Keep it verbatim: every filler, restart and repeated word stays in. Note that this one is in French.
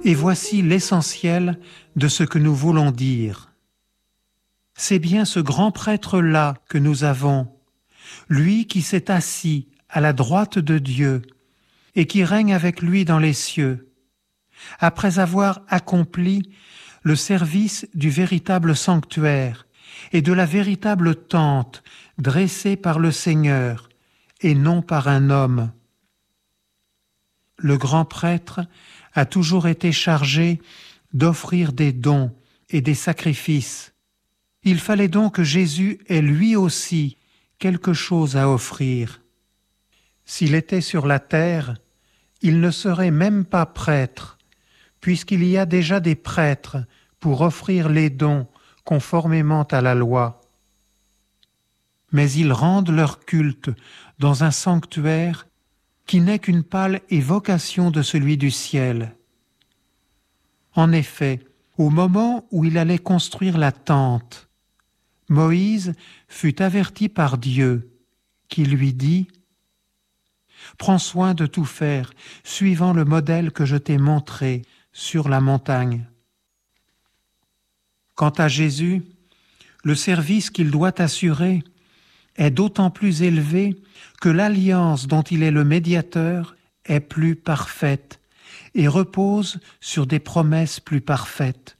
Et voici l'essentiel de ce que nous voulons dire. C'est bien ce grand prêtre-là que nous avons, lui qui s'est assis à la droite de Dieu et qui règne avec lui dans les cieux, après avoir accompli le service du véritable sanctuaire et de la véritable tente dressée par le Seigneur et non par un homme. Le grand prêtre a toujours été chargé d'offrir des dons et des sacrifices. Il fallait donc que Jésus ait lui aussi quelque chose à offrir. S'il était sur la terre, il ne serait même pas prêtre, puisqu'il y a déjà des prêtres pour offrir les dons conformément à la loi. Mais ils rendent leur culte dans un sanctuaire qui n'est qu'une pâle évocation de celui du ciel. En effet, au moment où il allait construire la tente, Moïse fut averti par Dieu, qui lui dit « Prends soin de tout faire, suivant le modèle que je t'ai montré sur la montagne. » Quant à Jésus, le service qu'il doit assurer est d'autant plus élevé que l'alliance dont il est le médiateur est plus parfaite et repose sur des promesses plus parfaites.